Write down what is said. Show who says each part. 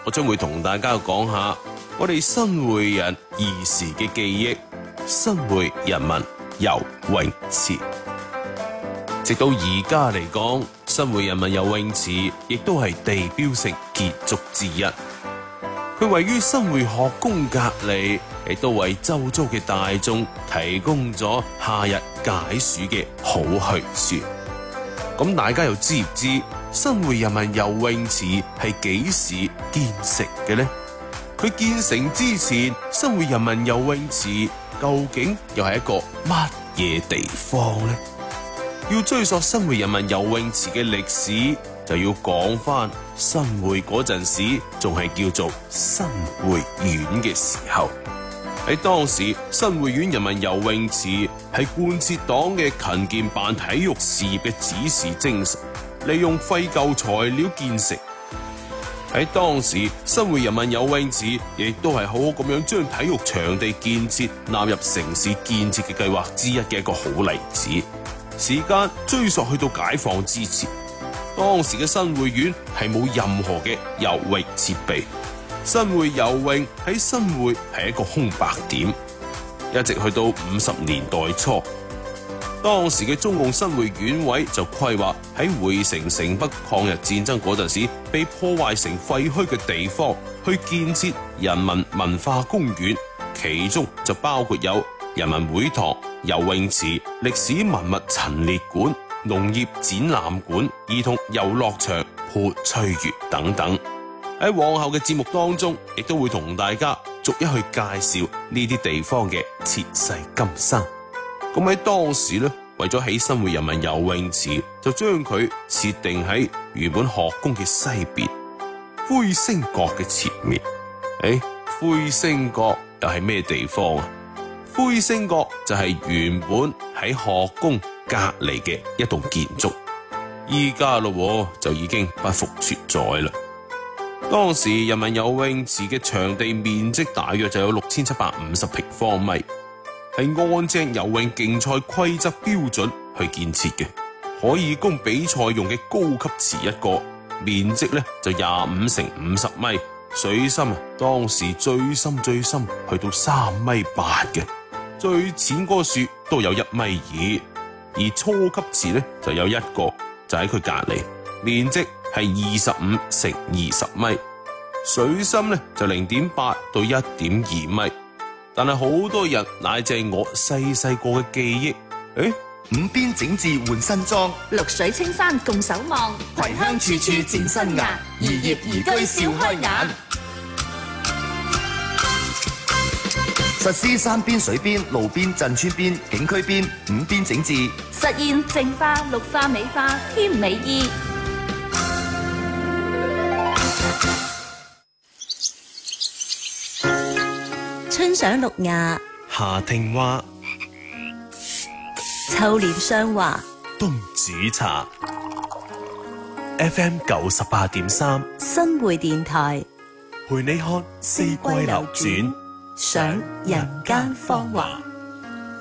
Speaker 1: 我將會同大家講下我哋新會人兒時嘅記憶——新會人民游泳池。直到而家嚟講，新會人民游泳池亦都係地標性建築之一。佢位於新會學宮隔離，亦都為周遭嘅大眾提供咗夏日解暑嘅好去處。咁大家又知唔知新會人民游泳池係幾時建成嘅呢？佢建成之前，新會人民游泳池究竟又係一個乜嘢地方呢？要追溯新會人民游泳池嘅歷史，就要講翻新會嗰陣時仲係叫做新會縣嘅時候。喺當時，新會縣人民游泳池係貫徹黨嘅勤儉辦體育事業嘅指示精神，利用廢舊材料建成。喺當時，新會人民游泳池亦都係好好咁樣將體育場地建設納入城市建設嘅計劃之一嘅一個好例子。時間追溯去到解放之前，當時嘅新會縣係冇任何嘅游泳設備，新會游泳喺新會係一個空白點，一直去到50年代初，當時嘅中共新會縣委就規劃喺會城城北抗日戰爭嗰陣時被破壞成廢墟嘅地方去建設人民文化公園，其中就包括有人民會堂、游泳池、歷史文物陳列館、農業展覽館、兒童遊樂場、潑翠園等等。喺往後嘅節目當中，亦都會同大家逐一去介紹呢啲地方嘅前世今生。咁喺當時呢，為咗起新會人民游泳池，就將佢設定喺原本學宮嘅西邊灰星閣嘅前面。灰星閣又係咩地方啊？灰星閣就係原本喺學宮隔籬嘅一棟建築，依家咯就已經不復存在啦。當時人民游泳池嘅場地面積大約就有6750平方米，係按照游泳競賽規則標準去建設嘅，可以供比賽用嘅高級池一個，面積呢就25乘50米，水深當時最深去到3.8米嘅。最淺嗰樹都有1.2米，而初級池呢就有一個，就喺佢隔籬，面積係25乘20米，水深呢就0.8到1.2米。但係好多人乃至係我細個嘅記憶，
Speaker 2: 五邊整治換新裝，
Speaker 3: 綠水青山共守望，
Speaker 2: 葵香處處展新顏，宜業宜居笑開眼。實施山邊、水邊、路邊、鎮村邊、景區邊五邊整治，
Speaker 3: 實現淨化、綠化、美化，添美意。春賞綠芽，
Speaker 1: 夏聽花，
Speaker 3: 秋憐霜華，
Speaker 1: 冬煮茶。FM 98.3，
Speaker 3: 新會電台，
Speaker 1: 陪你看四季流轉，
Speaker 3: 賞人間芳華。